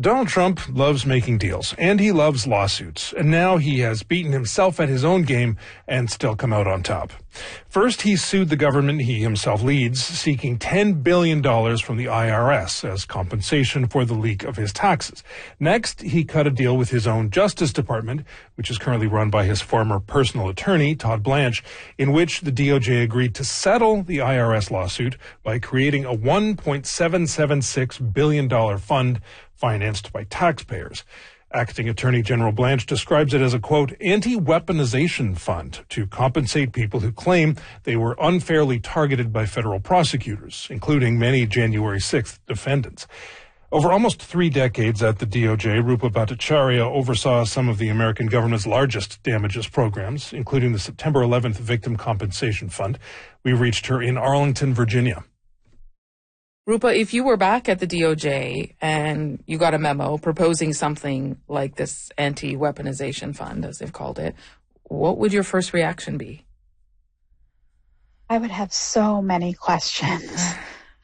Donald Trump loves making deals, and he loves lawsuits, and now he has beaten himself at his own game and still come out on top. First, he sued the government he himself leads, seeking $10 billion from the IRS as compensation for the leak of his taxes. Next, he cut a deal with his own Justice Department, which is currently run by his former personal attorney, Todd Blanche, in which the DOJ agreed to settle the IRS lawsuit by creating a $1.776 billion fund financed by taxpayers. Acting Attorney General Blanche describes it as a, quote, anti-weaponization fund to compensate people who claim they were unfairly targeted by federal prosecutors, including many January 6th defendants. Over almost 3 decades at the DOJ, Rupa Bhattacharya oversaw some of the American government's largest damages programs, including the September 11th Victim Compensation Fund. We reached her in Arlington, Virginia. Rupa, if you were back at the DOJ and you got a memo proposing something like this anti-weaponization fund, as they've called it, what would your first reaction be? I would have so many questions.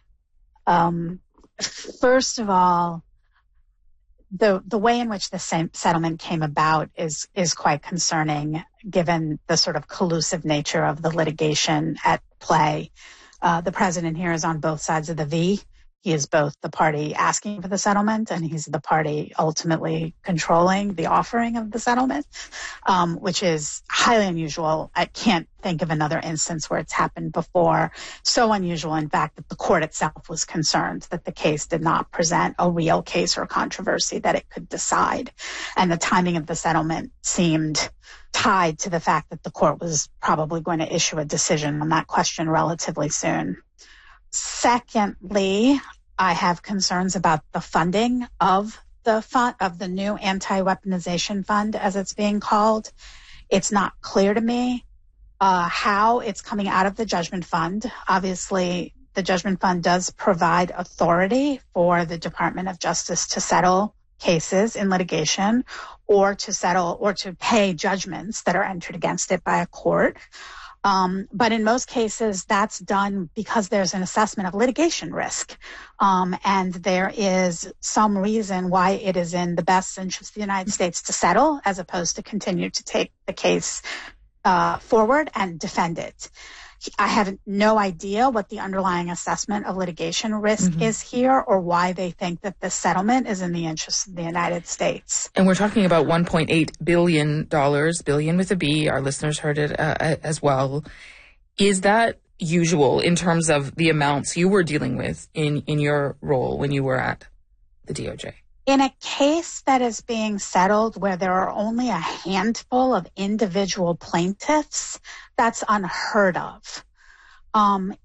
First of all, the way in which the settlement came about is quite concerning, given the sort of collusive nature of the litigation at play. The president here is on both sides of the V. He is both the party asking for the settlement and he's the party ultimately controlling the offering of the settlement, which is highly unusual. I can't think of another instance where it's happened before. So unusual, in fact, that the court itself was concerned that the case did not present a real case or controversy that it could decide. And the timing of the settlement seemed tied to the fact that the court was probably going to issue a decision on that question relatively soon. Secondly, I have concerns about the funding of the new anti-weaponization fund, as it's being called. It's not clear to me how it's coming out of the judgment fund. Obviously, the judgment fund does provide authority for the Department of Justice to settle cases in litigation or to settle or to pay judgments that are entered against it by a court. But in most cases, that's done because there's an assessment of litigation risk. And there is some reason why it is in the best interest of the United States to settle as opposed to continue to take the case forward and defend it. I have no idea what the underlying assessment of litigation risk is here or why they think that this settlement is in the interest of the United States. And we're talking about $1.8 billion, billion with a B. Our listeners heard it as well. Is that usual in terms of the amounts you were dealing with in your role when you were at the DOJ? In a case that is being settled where there are only a handful of individual plaintiffs, that's unheard of.